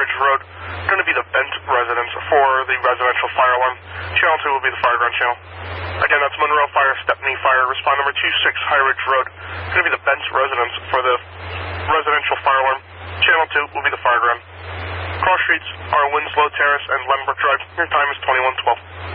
Ridge Road, going to be the Bent residence for the residential fire alarm. Channel 2 will be the fire ground channel. Again, that's Monroe Fire, Stepney Fire, respond number 26 High Ridge Road, going to be the Bent residence for the residential fire alarm. Channel 2 will be the fire ground. Cross streets are Winslow Terrace and Lembrook Drive. Your time is 21:12.